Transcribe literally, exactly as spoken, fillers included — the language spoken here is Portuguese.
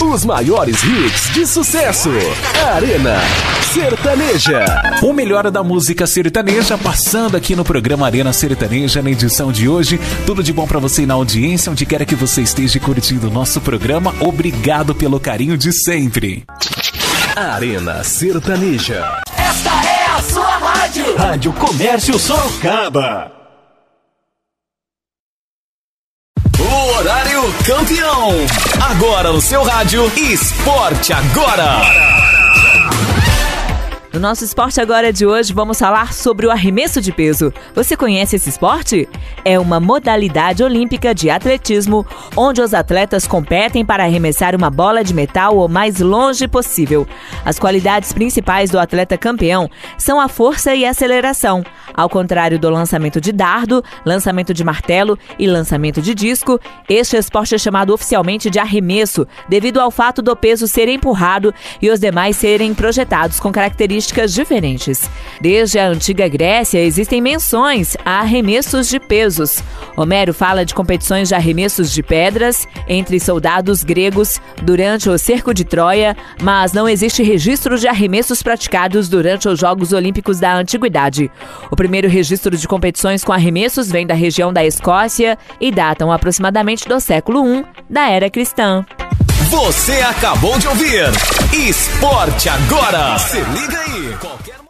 Os maiores hits de sucesso. Arena Sertaneja. O melhor da música sertaneja passando aqui no programa Arena Sertaneja na edição de hoje. Tudo de bom pra você na audiência, onde quer que você esteja curtindo o nosso programa. Obrigado pelo carinho de sempre. Arena Sertaneja. Esta é a sua rádio. Rádio Comércio Sorocaba. O horário campeão. Agora no seu rádio, Esporte Agora. No nosso Esporte Agora de hoje, vamos falar sobre o arremesso de peso. Você conhece esse esporte? É uma modalidade olímpica de atletismo, onde os atletas competem para arremessar uma bola de metal o mais longe possível. As qualidades principais do atleta campeão são a força e a aceleração. Ao contrário do lançamento de dardo, lançamento de martelo e lançamento de disco, este esporte é chamado oficialmente de arremesso, devido ao fato do peso ser empurrado e os demais serem projetados com características diferentes. Desde a antiga Grécia existem menções a arremessos de pesos. Homero fala de competições de arremessos de pedras entre soldados gregos durante o cerco de Troia, mas não existe registro de arremessos praticados durante os Jogos Olímpicos da Antiguidade. O primeiro registro de competições com arremessos vem da região da Escócia e datam aproximadamente do século I da era cristã. Você acabou de ouvir Esporte Agora. Se liga aí. Qualquer...